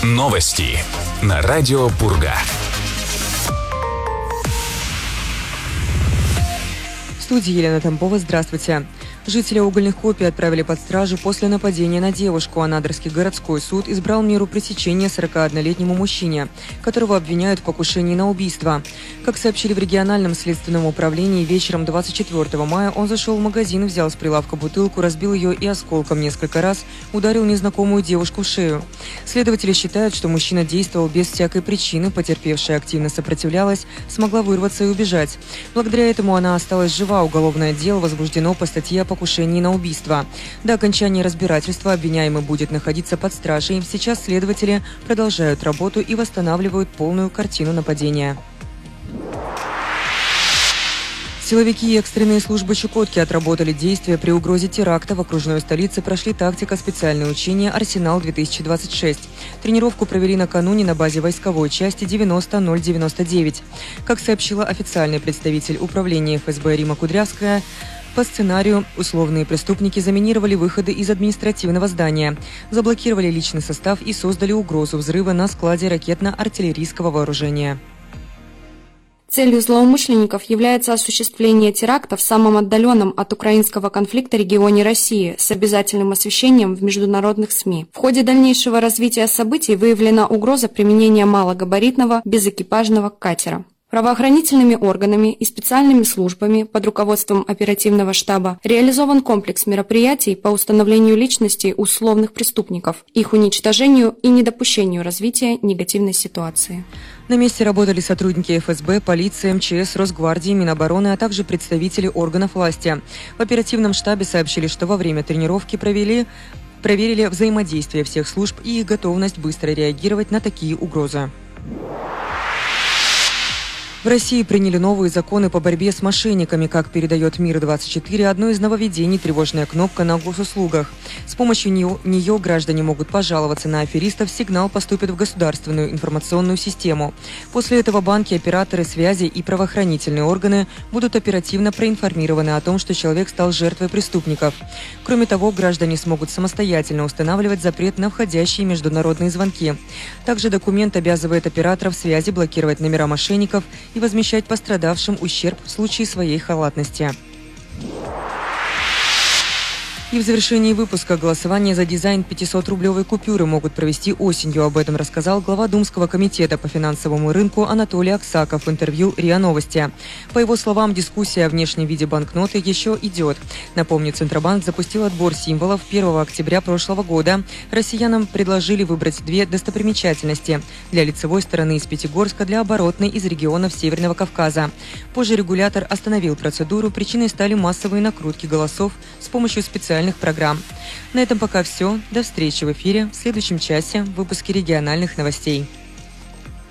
Новости на радио Пурга. В студии Елена Тампова. Здравствуйте. Жителя Угольных Копий отправили под стражу после нападения на девушку. Анадырский городской суд избрал меру пресечения 41-летнему мужчине, которого обвиняют в покушении на убийство. Как сообщили в региональном следственном управлении, вечером 24 мая он зашел в магазин, взял с прилавка бутылку, разбил ее и осколком несколько раз ударил незнакомую девушку в шею. Следователи считают, что мужчина действовал без всякой причины, потерпевшая активно сопротивлялась, смогла вырваться и убежать. Благодаря этому она осталась жива. Уголовное дело возбуждено по статье о покушении на убийство. До окончания разбирательства обвиняемый будет находиться под стражей. Сейчас следователи продолжают работу и восстанавливают полную картину нападения. Силовики и экстренные службы Чукотки отработали действия при угрозе теракта. В окружной столице прошли тактико-специальные учения «Арсенал-2026». Тренировку провели накануне на базе войсковой части 90-099. Как сообщила официальный представитель управления ФСБ Рима Кудрявская, по сценарию условные преступники заминировали выходы из административного здания, заблокировали личный состав и создали угрозу взрыва на складе ракетно-артиллерийского вооружения. Целью злоумышленников является осуществление теракта в самом отдаленном от украинского конфликта регионе России с обязательным освещением в международных СМИ. В ходе дальнейшего развития событий выявлена угроза применения малогабаритного безэкипажного катера. Правоохранительными органами и специальными службами под руководством оперативного штаба реализован комплекс мероприятий по установлению личностей условных преступников, их уничтожению и недопущению развития негативной ситуации. На месте работали сотрудники ФСБ, полиции, МЧС, Росгвардии, Минобороны, а также представители органов власти. В оперативном штабе сообщили, что во время тренировки проверили взаимодействие всех служб и их готовность быстро реагировать на такие угрозы. В России приняли новые законы по борьбе с мошенниками. Как передает Мир-24, одно из нововведений – тревожная кнопка на госуслугах. С помощью нее граждане могут пожаловаться на аферистов, сигнал поступит в государственную информационную систему. После этого банки, операторы связи и правоохранительные органы будут оперативно проинформированы о том, что человек стал жертвой преступников. Кроме того, граждане смогут самостоятельно устанавливать запрет на входящие международные звонки. Также документ обязывает операторов связи блокировать номера мошенников и возмещать пострадавшим ущерб в случае своей халатности. И в завершении выпуска голосование за дизайн 500-рублевой купюры могут провести осенью. Об этом рассказал глава Думского комитета по финансовому рынку Анатолий Аксаков в интервью РИА Новости. По его словам, дискуссия о внешнем виде банкноты еще идет. Напомню, Центробанк запустил отбор символов 1 октября прошлого года. Россиянам предложили выбрать две достопримечательности. Для лицевой стороны из Пятигорска, для оборотной из регионов Северного Кавказа. Позже регулятор остановил процедуру. Причиной стали массовые накрутки голосов с помощью специальных программ. На этом пока все. До встречи в эфире в следующем часе в выпуске региональных новостей.